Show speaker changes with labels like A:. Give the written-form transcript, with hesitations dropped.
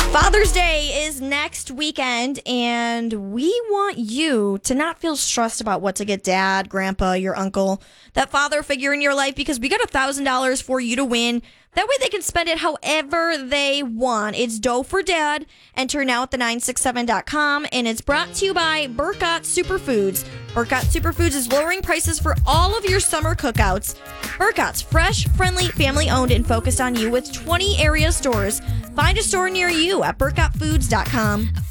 A: Father's Day is next weekend, and we want you to not feel stressed about what to get dad, grandpa, your uncle, that father figure in your life, because we got $1,000 for you to win. That way they can spend it however they want. It's Dough for Dad. Enter now at the967.com, and it's brought to you by Burkott Superfoods. Burkott Superfoods is lowering prices for all of your summer cookouts. Burkott's fresh, friendly, family-owned, and focused on you with 20 area stores. Find a store near you at burkottfoods.com.